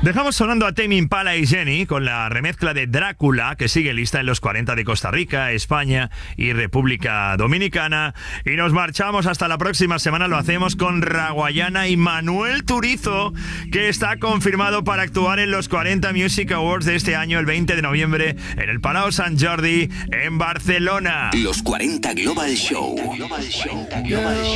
Dejamos sonando a Tame Impala y Jenny con la remezcla de Drácula, que sigue lista en los 40 de Costa Rica, España y República Dominicana. Y nos marchamos hasta la próxima semana. Lo hacemos con Raguayana y Manuel Turizo, que está confirmado para actuar en los 40 Music Awards de este año, el 20 de noviembre, en el Palau Sant Jordi, en Barcelona. Los 40 Global Show.